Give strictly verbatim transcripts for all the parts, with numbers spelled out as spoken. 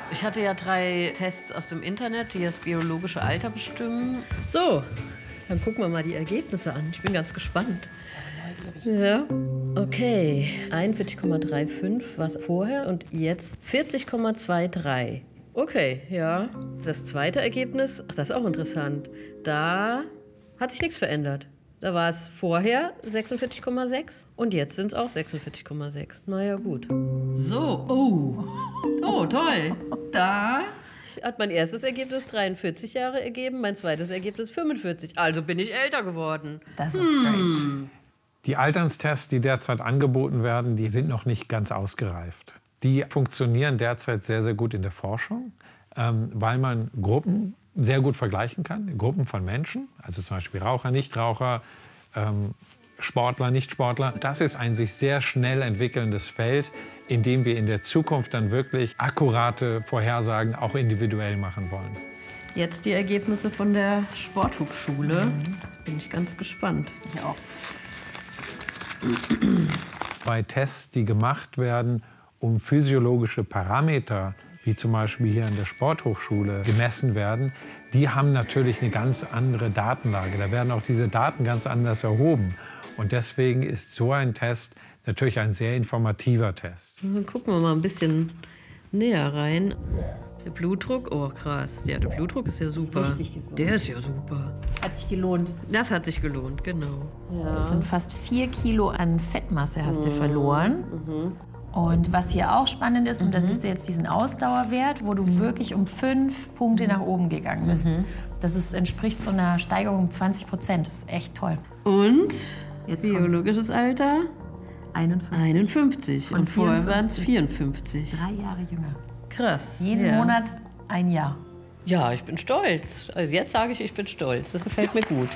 Ich hatte ja drei Tests aus dem Internet, die das biologische Alter bestimmen. So, dann gucken wir mal die Ergebnisse an. Ich bin ganz gespannt. Ja, okay. einundvierzig Komma fünfunddreißig war es vorher und jetzt vierzig Komma dreiundzwanzig. Okay, ja. Das zweite Ergebnis, ach, das ist auch interessant. Da hat sich nichts verändert. Da war es vorher sechsundvierzig Komma sechs und jetzt sind es auch sechsundvierzig Komma sechs. Na ja, gut. So, oh. Oh, toll. Da hat mein erstes Ergebnis dreiundvierzig Jahre ergeben, mein zweites Ergebnis fünfundvierzig. Also bin ich älter geworden. Das ist strange. Hm. Die Alternstests, die derzeit angeboten werden, die sind noch nicht ganz ausgereift. Die funktionieren derzeit sehr, sehr gut in der Forschung, ähm, weil man Gruppen sehr gut vergleichen kann, Gruppen von Menschen, also zum Beispiel Raucher, Nichtraucher, ähm, Sportler, Nichtsportler. Das ist ein sich sehr schnell entwickelndes Feld, in dem wir in der Zukunft dann wirklich akkurate Vorhersagen auch individuell machen wollen. Jetzt die Ergebnisse von der Sporthubschule. Mhm. Bin ich ganz gespannt. Ich auch. Bei Tests, die gemacht werden, um physiologische Parameter, wie zum Beispiel hier an der Sporthochschule, gemessen werden, die haben natürlich eine ganz andere Datenlage. Da werden auch diese Daten ganz anders erhoben. Und deswegen ist so ein Test natürlich ein sehr informativer Test. Dann gucken wir mal ein bisschen näher rein. Der Blutdruck, oh krass, ja, der Blutdruck ist ja super. Ist richtig gesund. Der ist ja super. Hat sich gelohnt. Das hat sich gelohnt, genau. Ja. Das sind fast vier Kilo an Fettmasse hast du verloren. Mhm. Und was hier auch spannend ist, und das ist jetzt diesen Ausdauerwert, wo du wirklich um fünf Punkte mhm. nach oben gegangen bist. Mhm. Das ist, entspricht so einer Steigerung um zwanzig Prozent. Das ist echt toll. Und jetzt biologisches Alter? einundfünfzig. einundfünfzig. Und, und vorher waren es vierundfünfzig. Drei Jahre jünger. Krass. Jeden ja. Monat ein Jahr. Ja, ich bin stolz. Also jetzt sage ich, ich bin stolz. Das gefällt mir gut.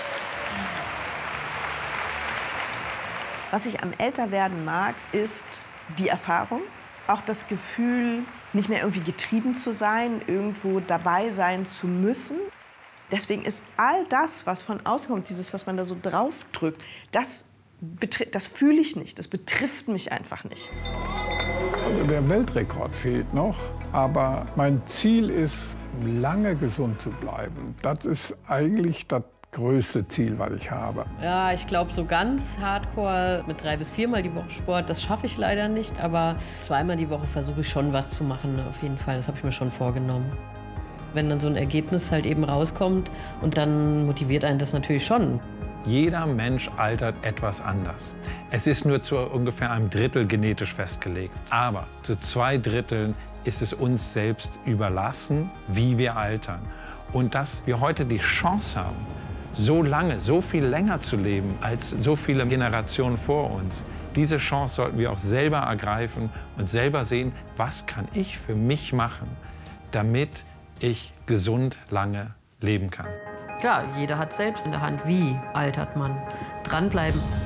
Was ich am Älterwerden mag, ist die Erfahrung. Auch das Gefühl, nicht mehr irgendwie getrieben zu sein, irgendwo dabei sein zu müssen. Deswegen ist all das, was von außen kommt, dieses, was man da so draufdrückt, das, das fühle ich nicht, das betrifft mich einfach nicht. Also der Weltrekord fehlt noch, aber mein Ziel ist, lange gesund zu bleiben. Das ist eigentlich das größte Ziel, was ich habe. Ja, ich glaube, so ganz hardcore mit drei bis viermal die Woche Sport, das schaffe ich leider nicht. Aber zweimal die Woche versuche ich schon was zu machen, auf jeden Fall. Das habe ich mir schon vorgenommen. Wenn dann so ein Ergebnis halt eben rauskommt und dann motiviert einen das natürlich schon. Jeder Mensch altert etwas anders. Es ist nur zu ungefähr einem Drittel genetisch festgelegt. Aber zu zwei Dritteln ist es uns selbst überlassen, wie wir altern. Und dass wir heute die Chance haben, so lange, so viel länger zu leben als so viele Generationen vor uns. Diese Chance sollten wir auch selber ergreifen und selber sehen, was kann ich für mich machen, damit ich gesund lange leben kann. Klar, jeder hat selbst in der Hand, wie altert man. Dranbleiben.